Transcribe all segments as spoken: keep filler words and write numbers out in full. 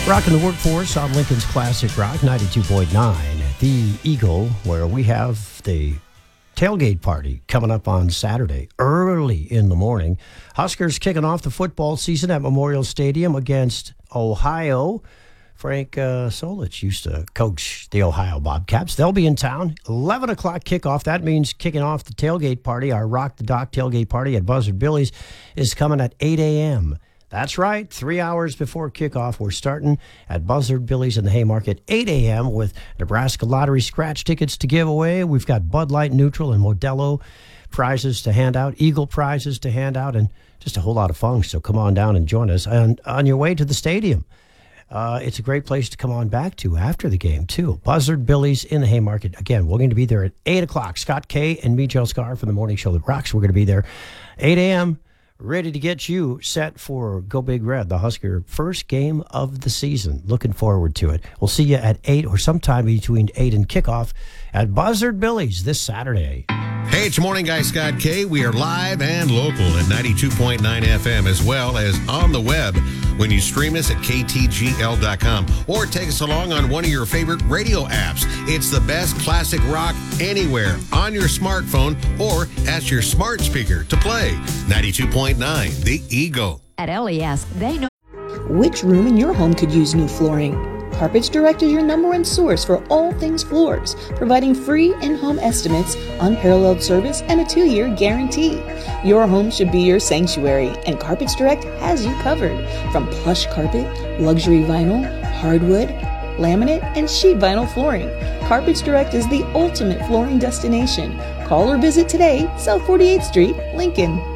Rocking the workforce on Lincoln's Classic Rock ninety-two point nine. The Eagle, where we have the tailgate party coming up on Saturday, early in the morning. Huskers kicking off the football season at Memorial Stadium against Ohio. Frank uh, Solich used to coach the Ohio Bobcats. They'll be in town. eleven o'clock kickoff. That means kicking off the tailgate party. Our Rock the Dock tailgate party at Buzzard Billy's is coming at eight a.m. That's right. Three hours before kickoff, we're starting at Buzzard Billy's in the Haymarket, eight a.m. with Nebraska Lottery scratch tickets to give away. We've got Bud Light, Neutral, and Modelo prizes to hand out, Eagle prizes to hand out, and just a whole lot of fun. So come on down and join us on, on your way to the stadium. Uh, it's a great place to come on back to after the game, too. Buzzard Billy's in the Haymarket. Again, we're going to be there at eight o'clock. Scott Kay and me, Joe Scar, from the Morning Show That Rocks. We're going to be there eight a.m., ready to get you set for Go Big Red, the Husker first game of the season. Looking forward to it. We'll see you at eight or sometime between eight and kickoff at Buzzard Billy's this Saturday. Hey, it's Morning Guy Scott K. We are live and local at ninety-two point nine F M, as well as on the web when you stream us at K T G L dot com or take us along on one of your favorite radio apps. It's the best classic rock anywhere on your smartphone or as your smart speaker to play. ninety-two point nine, The Eagle. At L E S, they know which room in your home could use new flooring. Carpets Direct is your number one source for all things floors, providing free in-home estimates, unparalleled service, and a two-year guarantee. Your home should be your sanctuary, and Carpets Direct has you covered. From plush carpet, luxury vinyl, hardwood, laminate, and sheet vinyl flooring, Carpets Direct is the ultimate flooring destination. Call or visit today, South forty-eighth Street, Lincoln.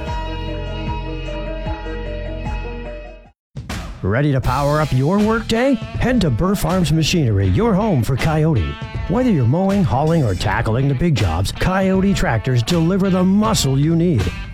Ready to power up your workday? Head to Burr Farms Machinery, your home for Coyote. Whether you're mowing, hauling, or tackling the big jobs, Coyote tractors deliver the muscle you need.